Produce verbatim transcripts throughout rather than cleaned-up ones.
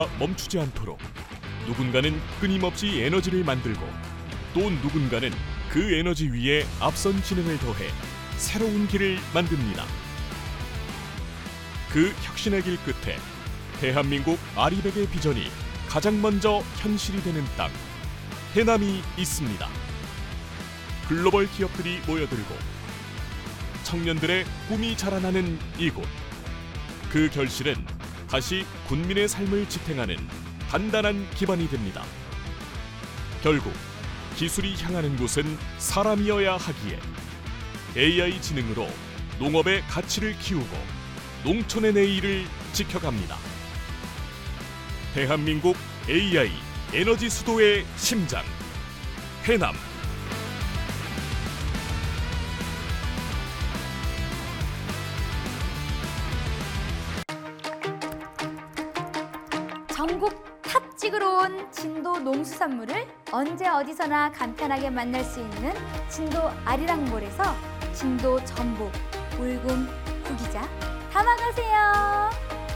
멈추지 않도록 누군가는 끊임없이 에너지를 만들고 또 누군가는 그 에너지 위에 앞선 지능을 더해 새로운 길을 만듭니다. 그 혁신의 길 끝에 대한민국 아리백의 비전이 가장 먼저 현실이 되는 땅, 해남이 있습니다. 글로벌 기업들이 모여들고 청년들의 꿈이 자라나는 이곳. 그 결실은 다시 군민의 삶을 지탱하는 단단한 기반이 됩니다. 결국 기술이 향하는 곳은 사람이어야 하기에 에이아이 지능으로 농업의 가치를 키우고 농촌의 내일을 지켜갑니다. 대한민국 에이아이 에너지 수도의 심장, 해남. 전국 탑 찍으러 온 진도 농수산물을 언제 어디서나 간편하게 만날 수 있는 진도 아리랑몰에서 진도 전복, 울금, 구기자 담아가세요.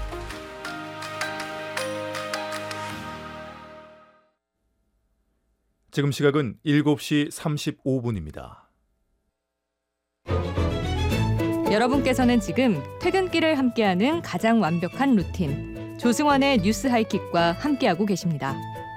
지금 시각은 일곱 시 삼십오 분입니다. 여러분께서는 지금 퇴근길을 함께하는 가장 완벽한 루틴 조승원의 뉴스 하이킥과 함께하고 계십니다.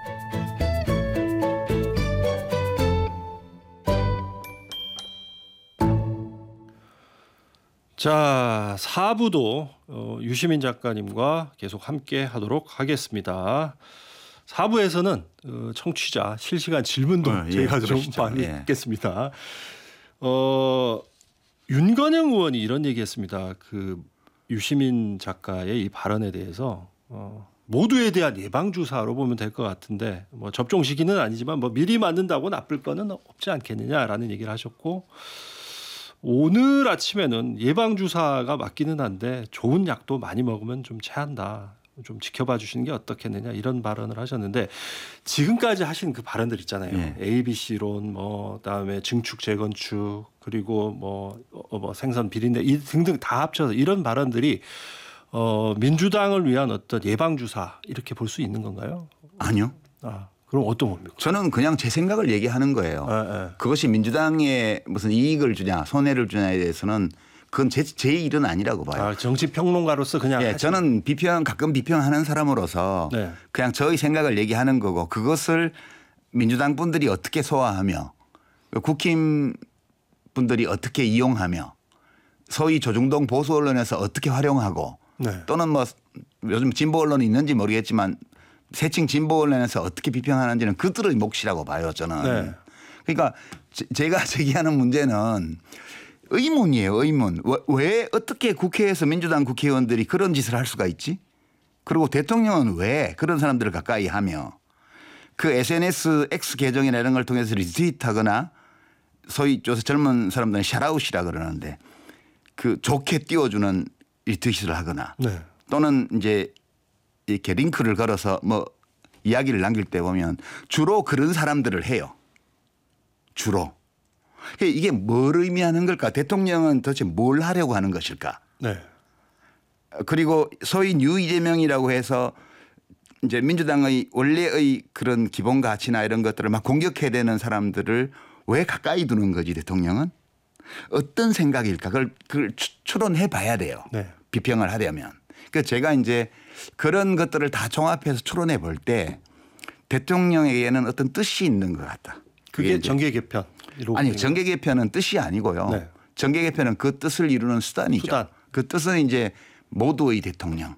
자, 사 부도 어, 유시민 작가님과 계속 함께 하도록 하겠습니다. 사 부에서는 어, 청취자 실시간 질문도 어, 예, 저희가 좀 그러시죠. 많이 예. 듣겠습니다. 어, 윤건영 의원이 이런 얘기했습니다. 그 유시민 작가의 이 발언에 대해서 어, 모두에 대한 예방 주사로 보면 될 것 같은데 뭐 접종 시기는 아니지만 뭐 미리 맞는다고 나쁠 거는 없지 않겠느냐라는 얘기를 하셨고, 오늘 아침에는 예방 주사가 맞기는 한데 좋은 약도 많이 먹으면 좀 체한다, 좀 지켜봐 주시는 게 어떻겠느냐 이런 발언을 하셨는데, 지금까지 하신 그 발언들 있잖아요. 네. 에이비씨론, 뭐 그다음에 증축 재건축, 그리고 뭐, 어, 뭐 생선 비린내 이 등등 다 합쳐서 이런 발언들이 어, 민주당을 위한 어떤 예방 주사 이렇게 볼 수 있는 건가요? 아니요. 아, 그럼 어떤 겁니까? 저는 그냥 제 생각을 얘기하는 거예요. 예, 예. 그것이 민주당에 무슨 이익을 주냐 손해를 주냐에 대해서는 그건 제, 제 일은 아니라고 봐요. 아, 정치 평론가로서 그냥 예, 하시는- 저는 비평 가끔 비평하는 사람으로서 네. 그냥 저의 생각을 얘기하는 거고, 그것을 민주당 분들이 어떻게 소화하며 국힘 분들이 어떻게 이용하며 소위 조중동 보수 언론에서 어떻게 활용하고 네. 또는 뭐 요즘 진보 언론이 있는지 모르겠지만 새칭 진보 언론에서 어떻게 비평하는지는 그들의 몫이라고 봐요, 저는. 네. 그러니까 제, 제가 제기하는 문제는 의문이에요, 의문. 왜, 왜 어떻게 국회에서 민주당 국회의원들이 그런 짓을 할 수가 있지? 그리고 대통령은 왜 그런 사람들을 가까이 하며 그 에스엔에스 X 계정이나 이런 걸 통해서 리트윗하거나 소위 요새 젊은 사람들은 샤라웃이라 그러는데 그 좋게 띄워주는 리트윗을 하거나 네. 또는 또는 이제 이렇게 링크를 걸어서 뭐 이야기를 남길 때 보면 주로 그런 사람들을 해요. 주로. 이게 뭘 의미하는 걸까? 대통령은 도대체 뭘 하려고 하는 것일까? 네. 그리고 소위 뉴 이재명이라고 해서 이제 민주당의 원래의 그런 기본 가치나 이런 것들을 막 공격해야 되는 사람들을 왜 가까이 두는 거지, 대통령은? 어떤 생각일까? 그걸, 그걸 추론해 봐야 돼요. 네. 비평을 하려면. 그러니까 제가 이제 그런 것들을 다 종합해서 추론해 볼 때 대통령에게는 어떤 뜻이 있는 것 같다. 그게 이제 정계 개편. 아니, 정계 개편은 뜻이 아니고요. 네. 정계 개편은 그 뜻을 이루는 수단이죠. 수단. 그 뜻은 이제 모두의 대통령,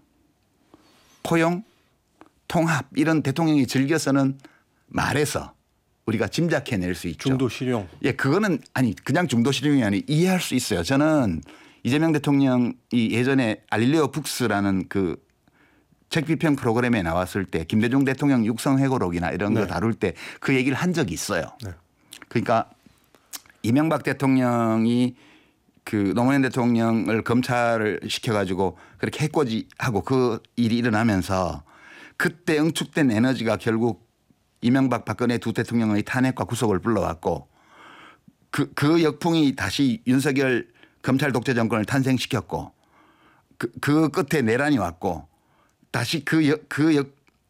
포용, 통합 이런 대통령이 즐겨서는 말해서 우리가 짐작해낼 수 있죠. 중도 실용. 예, 그거는 아니 그냥 중도 실용이 아니 이해할 수 있어요. 저는 이재명 대통령이 예전에 알릴레오 북스라는 그 책 비평 프로그램에 나왔을 때 김대중 대통령 육성회고록이나 이런 거 네. 다룰 때 그 얘기를 한 적이 있어요. 네. 그러니까 이명박 대통령이 그 노무현 대통령을 검찰을 시켜가지고 그렇게 해코지하고 그 일이 일어나면서 그때 응축된 에너지가 결국 이명박 박근혜 두 대통령의 탄핵과 구속을 불러왔고 그, 그 역풍이 다시 윤석열 검찰 독재 정권을 탄생시켰고 그, 그 끝에 내란이 왔고 다시 그, 역, 그 역,